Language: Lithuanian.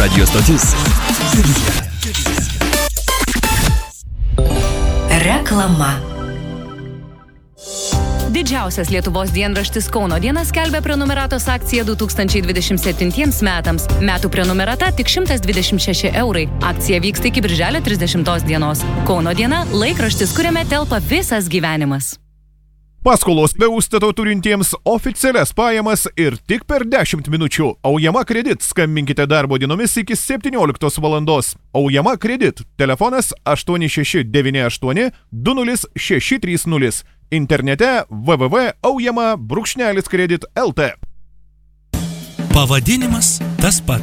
radijo stotis. Reklama. Didžiausias Lietuvos dienraštis Kauno diena skelbia prenumeratos akciją 2027 metams. Metų prenumerata tik 126 eurai. Akcija vyksta iki birželio 30 dienos. Kauno diena – laikraštis, kuriame telpa visas gyvenimas. Paskolos be užstato turintiems oficialias pajamas ir tik per 10 minučių. Aujama kredit. Skambinkite darbo dienomis iki 17 valandos. Aujama kredit. Telefonas 8698 20630. Internete www.aujama-kredit.lt. Pavadinimas tas pats.